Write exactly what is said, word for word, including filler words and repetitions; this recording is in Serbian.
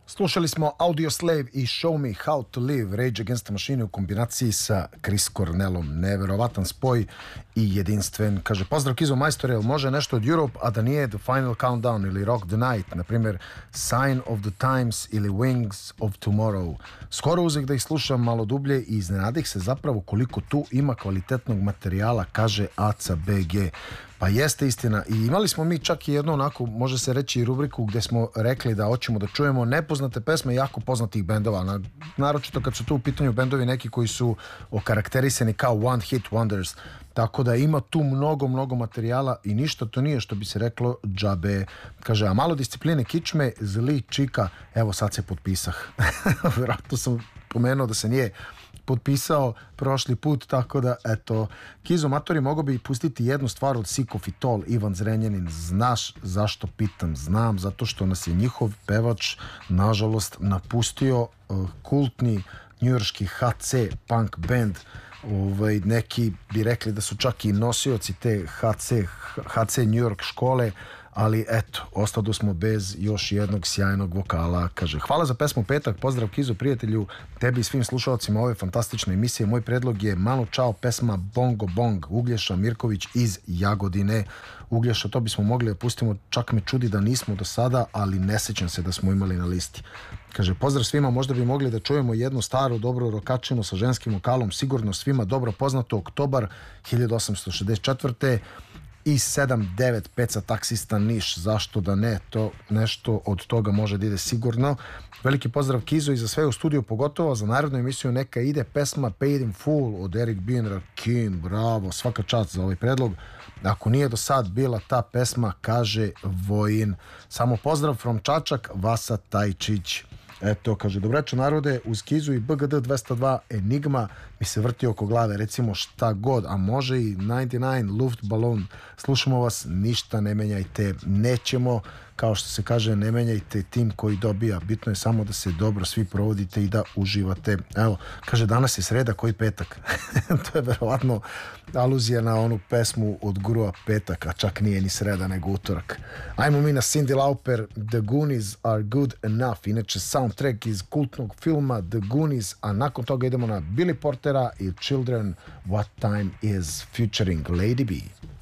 Slušali smo Audioslave i Show Me How to Live, Rage Against the Machine u kombinaciji sa Chris Cornellom. Neverovatan spoj i jedinstven. Kaže, pozdrav Kizo majstore, jel može nešto od Europe, a da nije The Final Countdown ili Rock the Night, na primjer Sign of the Times ili Wings of Tomorrow. Skoro uzek da ih slušam malo dublje i iznenadih se zapravo koliko tu ima kvalitetnog materijala, kaže Aca B G. Pa jeste istina i imali smo mi čak i jednu onako, može se reći, rubriku gdje smo rekli da hoćemo da čujemo nepoznate pesme jako poznatih bendova, na, naročito kad su tu u pitanju bendovi neki koji su okarakterisani kao one hit wonders, tako da ima tu mnogo, mnogo materijala i ništa to nije, što bi se reklo, džabe. Kaže, a malo discipline kičme, zli čika, evo sad se potpisah. Vjerojatno sam pomenuo da se nije potpisao prošli put, tako da eto, Kizo matori, mogo bi pustiti jednu stvar od Sikofitol, Ivan Zrenjanin. Znaš zašto pitam? Znam, zato što nas je njihov pevač nažalost napustio, uh, kultni njujorški H C punk band. Ovaj, neki bi rekli da su čak i nosioci te H C, H C New York škole, ali eto, ostado smo bez još jednog sjajnog vokala. Kaže, hvala za pesmu Petak, pozdrav Kizo prijatelju, tebi i svim slušalcima ove fantastične emisije. Moj predlog je Manu Čao, pesma Bongo Bong, Uglješa Mirković iz Jagodine. Uglješa, to bismo mogli da pustimo, čak me čudi da nismo do sada, ali ne sećam se da smo imali na listi. Kaže, pozdrav svima, možda bi mogli da čujemo jednu staru dobru rokačinu sa ženskim vokalom, sigurno svima dobro poznato, Oktobar hiljadu osamsto šezdeset četvrte i sedam devet pet za taksista Niš, zašto da ne, to nešto od toga može da ide sigurno. Veliki pozdrav Kizo i za sve u studiju, pogotovo za narodnu emisiju neka ide pesma Paid in Full od Eric B and Rakim, bravo, svaka čast za ovaj predlog. Ako nije do sad bila ta pesma, kaže Vojin. Samo pozdrav from Čačak, Vasa Tajčić. Eto, kaže, dobreče narode, uz Kizu i B G D dvesta dva Enigma mi se vrti oko glave, recimo šta god, a može i devedeset devet Luftballon. Slušamo vas, ništa ne menjajte, nećemo, kao što se kaže, ne menjajte tim koji dobija, bitno je samo da se dobro svi provodite i da uživate. Evo, kaže, danas je sreda, koji petak? To je verovatno aluzija na onu pesmu od Grua Petak, a čak nije ni sreda nego utorak. Ajmo mi na Cyndi Lauper, The Goonies Are Good Enough, inače soundtrack iz kultnog filma The Goonies, a nakon toga idemo na Billy Portera i Children, What Time Is, featuring Lady B.